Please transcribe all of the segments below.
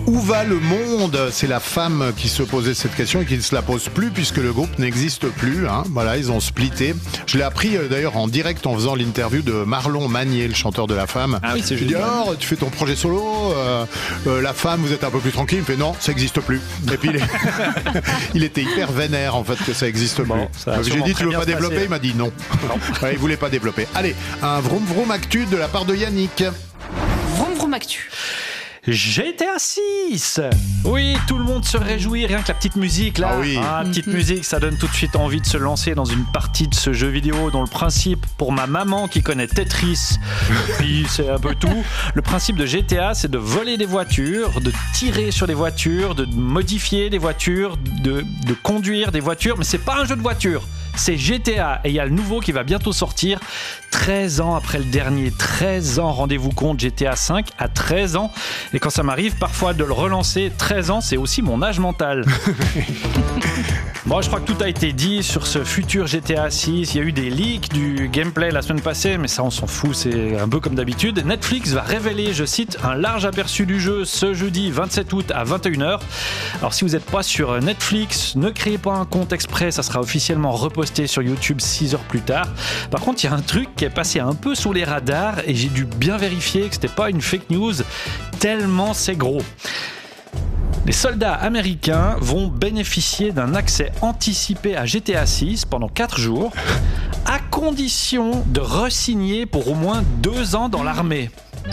Où va le monde? C'est la femme qui se posait cette question et qui ne se la pose plus puisque le groupe n'existe plus. Hein. Voilà, ils ont splitté. Je l'ai appris d'ailleurs en direct en faisant l'interview de Marlon Magnier, le chanteur de La Femme. Ah oui, c'est juste. Il dit alors, tu fais ton projet solo, La Femme, vous êtes un peu plus tranquille. Il me fait non, ça n'existe plus. Et puis il était hyper vénère en fait que ça n'existe plus. J'ai dit tu veux pas développer? Il m'a dit non. Ouais, il voulait pas développer. Allez, un vroom vroom actu de la part de Yannick. Vroom vroom actu. GTA 6. Oui, tout le monde se réjouit, rien que la petite musique là. Ah oui. Petite musique, ça donne tout de suite envie de se lancer dans une partie de ce jeu vidéo dont le principe, pour ma maman qui connaît Tetris, puis c'est un peu tout, le principe de GTA, c'est de voler des voitures, de tirer sur des voitures, de modifier des voitures, de conduire des voitures, mais c'est pas un jeu de voiture. C'est GTA et il y a le nouveau qui va bientôt sortir 13 ans après le dernier. 13 ans, rendez-vous compte, GTA 5 à 13 ans. Et quand ça m'arrive parfois de le relancer, 13 ans, c'est aussi mon âge mental. Bon, je crois que tout a été dit sur ce futur GTA 6. Il y a eu des leaks du gameplay la semaine passée, mais ça on s'en fout, c'est un peu comme d'habitude. Netflix va révéler, je cite, un large aperçu du jeu ce jeudi 27 août à 21h. Alors si vous n'êtes pas sur Netflix, ne créez pas un compte exprès, ça sera officiellement reposté sur YouTube 6 heures plus tard. Par contre, il y a un truc qui est passé un peu sous les radars et j'ai dû bien vérifier que c'était pas une fake news, tellement c'est gros. Les soldats américains vont bénéficier d'un accès anticipé à GTA 6 pendant 4 jours, à condition de re-signer pour au moins 2 ans dans l'armée.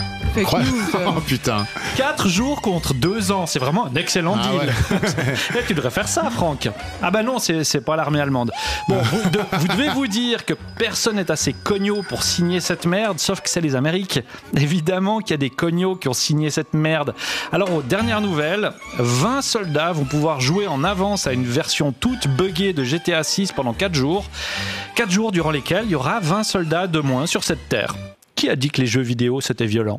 Oh putain. 4 jours contre 2 ans, c'est vraiment un excellent deal. Ouais. Tu devrais faire ça, Franck. Ah bah non, c'est pas l'armée allemande. Bon, vous devez vous dire que personne n'est assez cogno pour signer cette merde, sauf que c'est les Amériques. Évidemment qu'il y a des cognos qui ont signé cette merde. Alors, aux dernières nouvelles, 20 soldats vont pouvoir jouer en avance à une version toute buggée de GTA 6 pendant 4 jours. 4 jours durant lesquels il y aura 20 soldats de moins sur cette terre. Qui a dit que les jeux vidéo c'était violent ?